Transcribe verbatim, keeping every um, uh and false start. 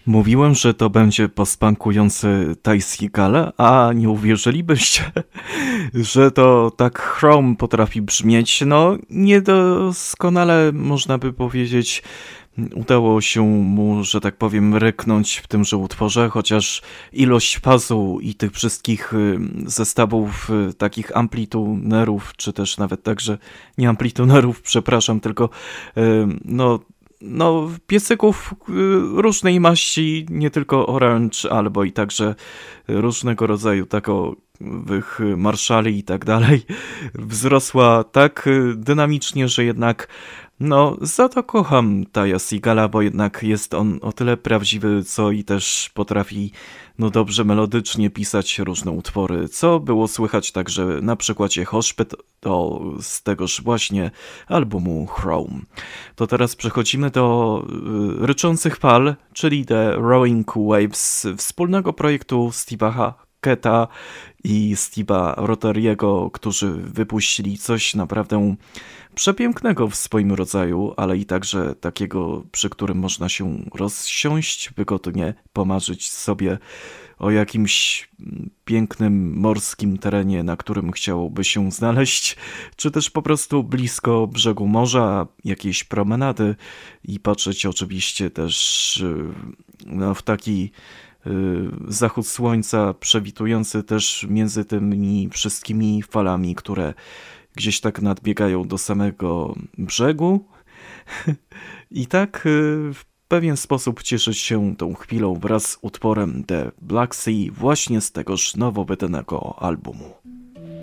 Mówiłem, że to będzie postpunkujący Ty Segall, a nie uwierzylibyście, że to tak Chrome potrafi brzmieć. No, niedoskonale można by powiedzieć, udało się mu, że tak powiem, ryknąć w tymże utworze, chociaż ilość fazu i tych wszystkich zestawów takich amplitunerów, czy też nawet także nie amplitunerów, przepraszam, tylko no No, piecyków różnej maści, nie tylko orange, albo i także różnego rodzaju takowych marszali i tak dalej, wzrosła tak dynamicznie, że jednak no, za to kocham Ty'a Segalla, bo jednak jest on o tyle prawdziwy, co i też potrafi no dobrze melodycznie pisać różne utwory, co było słychać także na przykładzie Hospit, to z tegoż właśnie albumu Chrome. To teraz przechodzimy do y, Ryczących Fal, czyli The Rowing Waves, wspólnego projektu Steve'a Hacketa i Steve'a Rotheriego, którzy wypuścili coś naprawdę przepięknego w swoim rodzaju, ale i także takiego, przy którym można się rozsiąść, wygodnie pomarzyć sobie o jakimś pięknym morskim terenie, na którym chciałoby się znaleźć, czy też po prostu blisko brzegu morza, jakiejś promenady i patrzeć oczywiście też no, w taki zachód słońca przewitujący też między tymi wszystkimi falami, które gdzieś tak nadbiegają do samego brzegu i tak w pewien sposób cieszyć się tą chwilą wraz z utworem The Black Sea właśnie z tegoż nowo wydanego albumu.